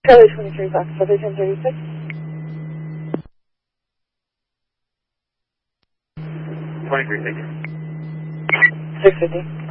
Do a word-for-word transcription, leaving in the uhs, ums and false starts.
Charlie twenty-three, Fox, ten thirty-six. twenty-three, six. six fifty.